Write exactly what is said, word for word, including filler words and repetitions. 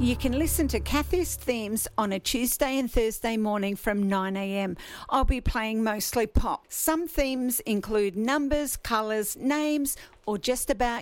You can listen to Kathy's themes on a Tuesday and Thursday morning from nine a m. I'll be playing mostly pop. Some themes include numbers, colours, names, or just about